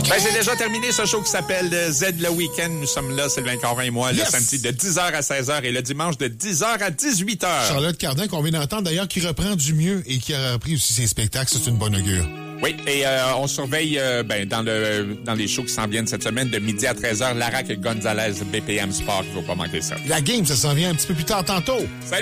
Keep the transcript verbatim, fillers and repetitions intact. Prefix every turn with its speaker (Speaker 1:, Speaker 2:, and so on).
Speaker 1: Ben, c'est déjà terminé ce show qui s'appelle Z le Week-end. Nous sommes là, Sylvain Corvin et moi, yes! Le samedi de dix heures à seize heures et le dimanche de dix heures à dix-huit heures.
Speaker 2: Charlotte Cardin, qu'on vient d'entendre d'ailleurs, qui reprend du mieux et qui a repris aussi ses spectacles. C'est une bonne augure.
Speaker 1: Oui, et euh, on surveille euh, ben, dans le dans les shows qui s'en viennent cette semaine, de midi à treize heures, Lara et Gonzalez, B P M Sport. Il ne faut pas manquer ça.
Speaker 2: La game, ça s'en vient un petit peu plus tard tantôt.
Speaker 1: Salut!